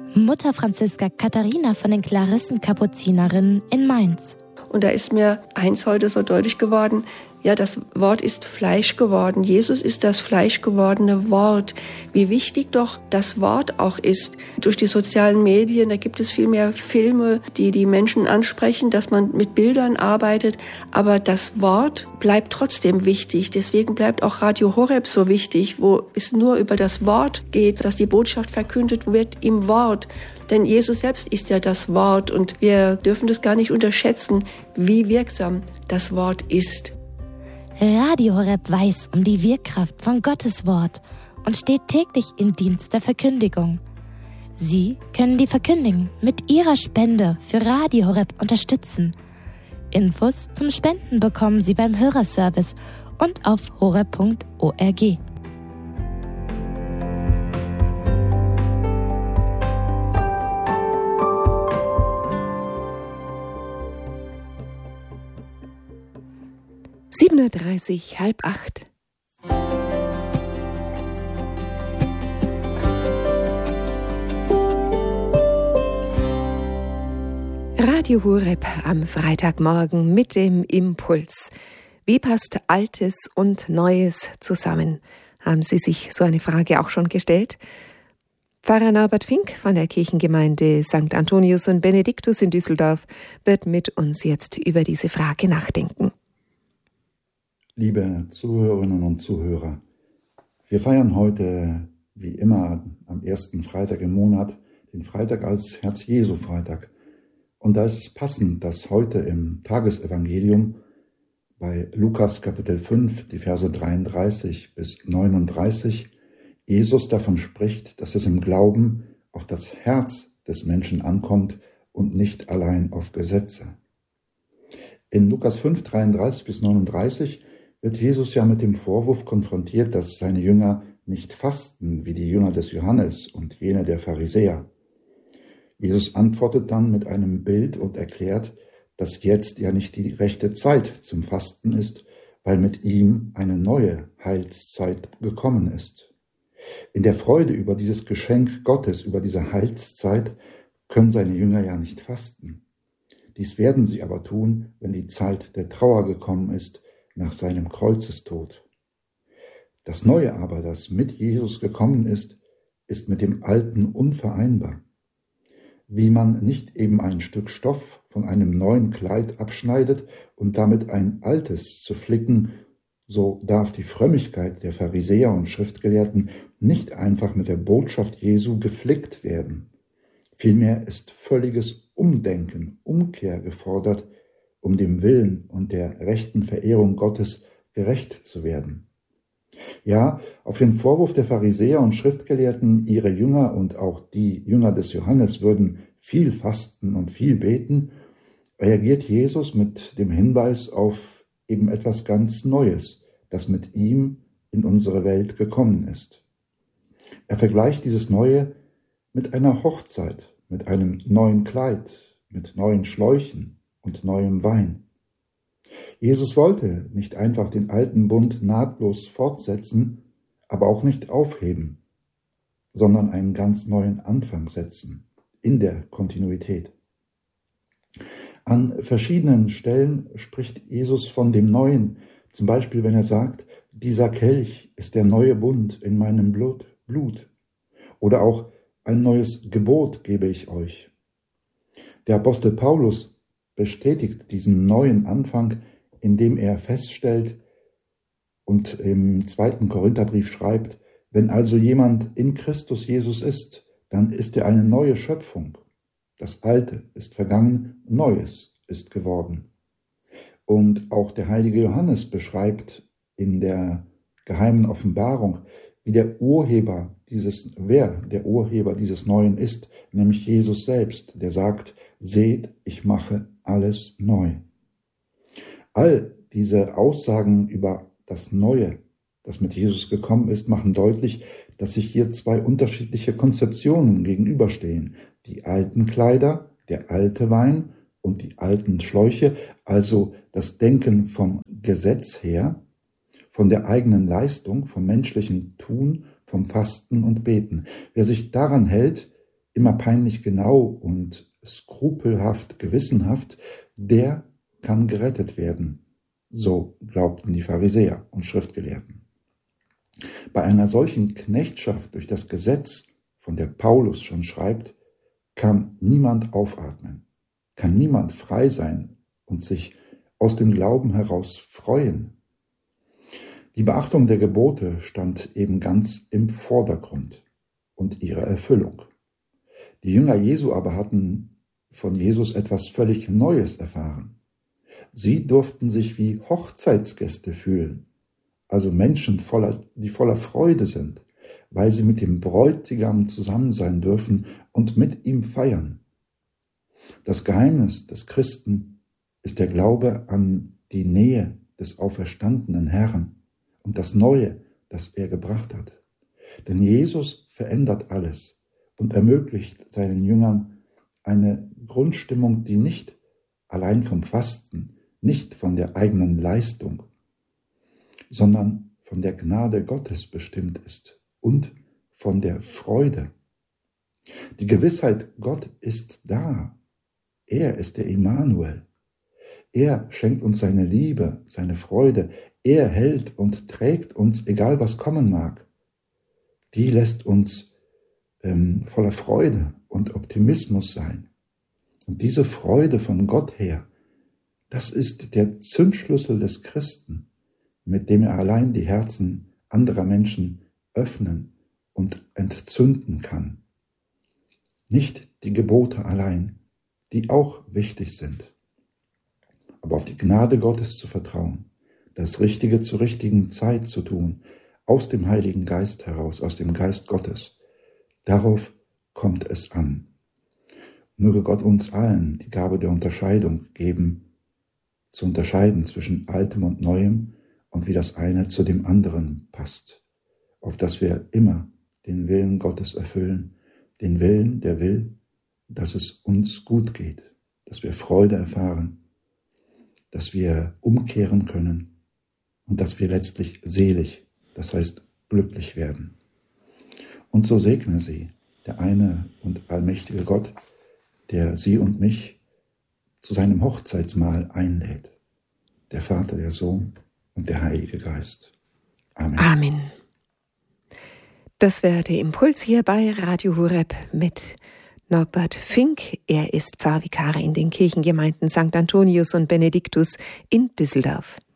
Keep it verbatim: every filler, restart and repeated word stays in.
Mutter Franziska Katharina von den Klarissen-Kapuzinerinnen in Mainz. Und da ist mir eins heute so deutlich geworden, ja, das Wort ist Fleisch geworden. Jesus ist das fleischgewordene Wort. Wie wichtig doch das Wort auch ist. Durch die sozialen Medien, da gibt es viel mehr Filme, die die Menschen ansprechen, dass man mit Bildern arbeitet. Aber das Wort bleibt trotzdem wichtig. Deswegen bleibt auch Radio Horeb so wichtig, wo es nur über das Wort geht, dass die Botschaft verkündet wird im Wort. Denn Jesus selbst ist ja das Wort und wir dürfen das gar nicht unterschätzen, wie wirksam das Wort ist. Radio Horeb weiß um die Wirkkraft von Gottes Wort und steht täglich im Dienst der Verkündigung. Sie können die Verkündigung mit Ihrer Spende für Radio Horeb unterstützen. Infos zum Spenden bekommen Sie beim Hörerservice und auf horeb punkt org. sieben Uhr dreißig, halb acht. Radio Horeb am Freitagmorgen mit dem Impuls. Wie passt Altes und Neues zusammen? Haben Sie sich so eine Frage auch schon gestellt? Pfarrer Norbert Fink von der Kirchengemeinde Sankt Antonius und Benediktus in Düsseldorf wird mit uns jetzt über diese Frage nachdenken. Liebe Zuhörerinnen und Zuhörer, wir feiern heute, wie immer, am ersten Freitag im Monat, den Freitag als Herz-Jesu-Freitag. Und da ist es passend, dass heute im Tagesevangelium bei Lukas Kapitel fünf, die Verse dreiunddreißig bis neununddreißig, Jesus davon spricht, dass es im Glauben auf das Herz des Menschen ankommt und nicht allein auf Gesetze. In Lukas fünf, dreiunddreißig bis neununddreißig wird Jesus ja mit dem Vorwurf konfrontiert, dass seine Jünger nicht fasten wie die Jünger des Johannes und jene der Pharisäer. Jesus antwortet dann mit einem Bild und erklärt, dass jetzt ja nicht die rechte Zeit zum Fasten ist, weil mit ihm eine neue Heilszeit gekommen ist. In der Freude über dieses Geschenk Gottes, über diese Heilszeit, können seine Jünger ja nicht fasten. Dies werden sie aber tun, wenn die Zeit der Trauer gekommen ist, nach seinem Kreuzestod. Das Neue aber, das mit Jesus gekommen ist, ist mit dem Alten unvereinbar. Wie man nicht eben ein Stück Stoff von einem neuen Kleid abschneidet und damit ein altes zu flicken, so darf die Frömmigkeit der Pharisäer und Schriftgelehrten nicht einfach mit der Botschaft Jesu geflickt werden. Vielmehr ist völliges Umdenken, Umkehr gefordert, um dem Willen und der rechten Verehrung Gottes gerecht zu werden. Ja, auf den Vorwurf der Pharisäer und Schriftgelehrten, ihre Jünger und auch die Jünger des Johannes würden viel fasten und viel beten, reagiert Jesus mit dem Hinweis auf eben etwas ganz Neues, das mit ihm in unsere Welt gekommen ist. Er vergleicht dieses Neue mit einer Hochzeit, mit einem neuen Kleid, mit neuen Schläuchen und neuem Wein. Jesus wollte nicht einfach den alten Bund nahtlos fortsetzen, aber auch nicht aufheben, sondern einen ganz neuen Anfang setzen, in der Kontinuität. An verschiedenen Stellen spricht Jesus von dem Neuen, zum Beispiel wenn er sagt, dieser Kelch ist der neue Bund in meinem Blut, Blut. Oder auch ein neues Gebot gebe ich euch. Der Apostel Paulus bestätigt diesen neuen Anfang, indem er feststellt und im zweiten Korintherbrief schreibt, wenn also jemand in Christus Jesus ist, dann ist er eine neue Schöpfung. Das Alte ist vergangen, Neues ist geworden. Und auch der heilige Johannes beschreibt in der geheimen Offenbarung, wie der Urheber dieses, wer der Urheber dieses Neuen ist, nämlich Jesus selbst, der sagt, seht, ich mache alles neu. All diese Aussagen über das Neue, das mit Jesus gekommen ist, machen deutlich, dass sich hier zwei unterschiedliche Konzeptionen gegenüberstehen. Die alten Kleider, der alte Wein und die alten Schläuche, also das Denken vom Gesetz her, von der eigenen Leistung, vom menschlichen Tun, vom Fasten und Beten. Wer sich daran hält, immer peinlich genau und skrupelhaft, gewissenhaft, der kann gerettet werden. So glaubten die Pharisäer und Schriftgelehrten. Bei einer solchen Knechtschaft durch das Gesetz, von der Paulus schon schreibt, kann niemand aufatmen, kann niemand frei sein und sich aus dem Glauben heraus freuen. Die Beachtung der Gebote stand eben ganz im Vordergrund und ihre Erfüllung. Die Jünger Jesu aber hatten von Jesus etwas völlig Neues erfahren. Sie durften sich wie Hochzeitsgäste fühlen, also Menschen, voller, die voller Freude sind, weil sie mit dem Bräutigam zusammen sein dürfen und mit ihm feiern. Das Geheimnis des Christen ist der Glaube an die Nähe des auferstandenen Herrn und das Neue, das er gebracht hat. Denn Jesus verändert alles und ermöglicht seinen Jüngern eine Grundstimmung, die nicht allein vom Fasten, nicht von der eigenen Leistung, sondern von der Gnade Gottes bestimmt ist und von der Freude. Die Gewissheit, Gott ist da. Er ist der Immanuel. Er schenkt uns seine Liebe, seine Freude. Er hält und trägt uns, egal was kommen mag. Die lässt uns ähm, voller Freude und Optimismus sein. Und diese Freude von Gott her, das ist der Zündschlüssel des Christen, mit dem er allein die Herzen anderer Menschen öffnen und entzünden kann. Nicht die Gebote allein, die auch wichtig sind, aber auf die Gnade Gottes zu vertrauen, das Richtige zur richtigen Zeit zu tun, aus dem Heiligen Geist heraus, aus dem Geist Gottes. Darauf kommt es an. Möge Gott uns allen die Gabe der Unterscheidung geben, zu unterscheiden zwischen Altem und Neuem und wie das eine zu dem anderen passt, auf dass wir immer den Willen Gottes erfüllen, den Willen, der will, dass es uns gut geht, dass wir Freude erfahren, dass wir umkehren können und dass wir letztlich selig, das heißt glücklich werden. Und so segne sie, der eine und allmächtige Gott, der sie und mich zu seinem Hochzeitsmahl einlädt, der Vater, der Sohn und der Heilige Geist. Amen. Amen. Das wäre der Impuls hier bei Radio Horeb mit Norbert Fink. Er ist Pfarrvikar in den Kirchengemeinden Sankt Antonius und Benediktus in Düsseldorf.